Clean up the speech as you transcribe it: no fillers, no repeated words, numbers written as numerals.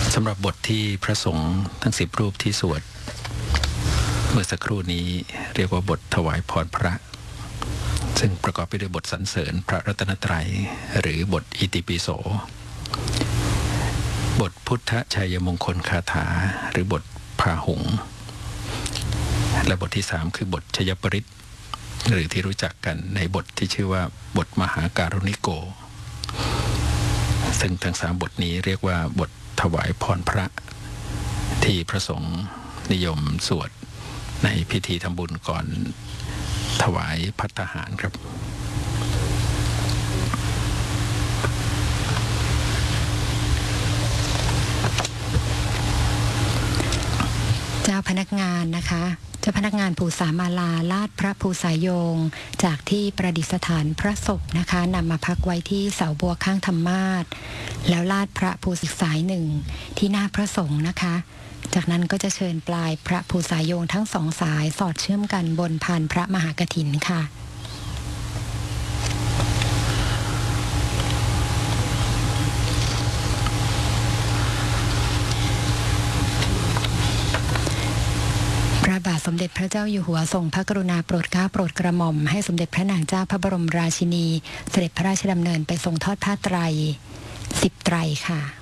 สำหรับบทที่พระสงฆ์ทั้ง10รูปที่สวดเมื่อสักครู่นี้เรียกว่าบทถวายพรพระซึ่งประกอบไปด้วยบทสรรเสริญพระรัตนตรัยหรือบทอิติปิโสบทพุทธชัยมงคลคาถาหรือบทพาหุงและบทที่3คือบทชยปริตหรือที่รู้จักกันในบทที่ชื่อว่าบทมหาการุณิโกซึ่งทั้ง3บทนี้เรียกว่าบทถวายพรพระที่พระสงฆ์นิยมสวดในพิธีทำบุญก่อนถวายภัตตาหารครับเจ้าพนักงานนะคะเจ้าพนักงานภูษามาลาลาดพระภูษาโยงจากที่ประดิษฐานพระศพนะคะนำมาพักไว้ที่เสาบัวข้างธรรมาสน์แล้วลาดพระภูษาสายหนึ่งที่หน้าพระสงฆ์นะคะจากนั้นก็จะเชิญปลายพระภูษาโยงทั้งสองสายสอดเชื่อมกันบนพานพระมหากฐินค่ะพระบาทสมเด็จพระเจ้าอยู่หัวทรงพระกรุณาโปรดเกล้าโปรดกระหม่อมให้สมเด็จพระนางเจ้าพระบรมราชินีเสด็จพระราชดำเนินไปทรงทอดผ้าไตร10 ไตรค่ะ